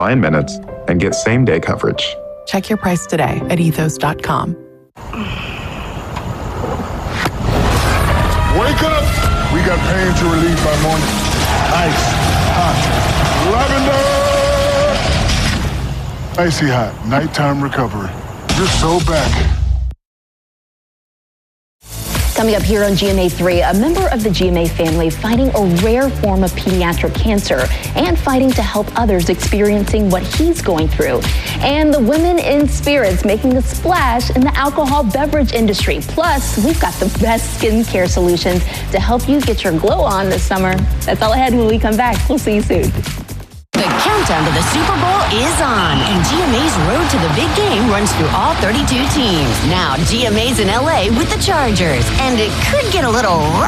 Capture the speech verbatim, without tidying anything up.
nine minutes and get same-day coverage. Check your price today at ethos dot com. Wake up! We got pain to relieve by morning. Ice, hot, lavender! Icy hot, nighttime recovery. You're so back. Coming up here on G M A three, a member of the G M A family fighting a rare form of pediatric cancer and fighting to help others experiencing what he's going through. And the women in spirits making a splash in the alcohol beverage industry. Plus, we've got the best skincare solutions to help you get your glow on this summer. That's all ahead when we come back. We'll see you soon. The countdown to the Super Bowl is on, and G M A's road to the big game runs through all thirty-two teams. Now, G M A's in L A with the Chargers, and it could get a little rough.